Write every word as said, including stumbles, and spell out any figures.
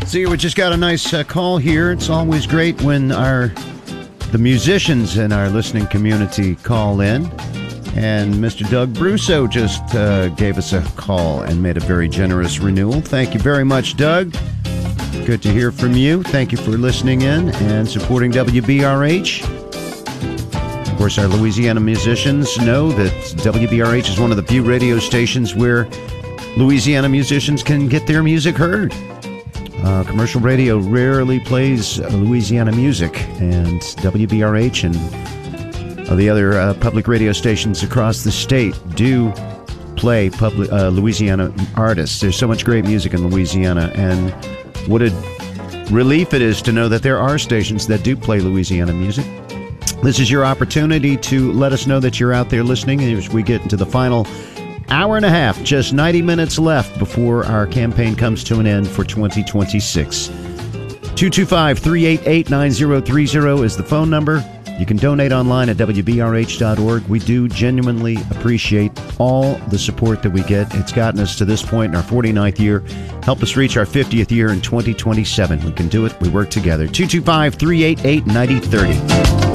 See, we just got a nice uh, call here. It's always great when our the musicians in our listening community call in. And Mister Doug Brusso just uh, gave us a call and made a very generous renewal. Thank you very much, Doug. Good to hear from you. Thank you for listening in and supporting W B R H. Of course, our Louisiana musicians know that W B R H is one of the few radio stations where Louisiana musicians can get their music heard. Uh, commercial radio rarely plays Louisiana music, and W B R H and uh, the other uh, public radio stations across the state do play public uh, Louisiana artists. There's so much great music in Louisiana, and what a relief it is to know that there are stations that do play Louisiana music. This is your opportunity to let us know that you're out there listening as we get into the final hour and a half, just ninety minutes left before our campaign comes to an end for twenty twenty-six. two two five, three eight eight, nine zero three zero is the phone number. You can donate online at W B R H dot org. We do genuinely appreciate all the support that we get. It's gotten us to this point in our forty-ninth year. Help us reach our fiftieth year in twenty twenty-seven. We can do it. We work together. two two five, three eight eight, nine zero three zero.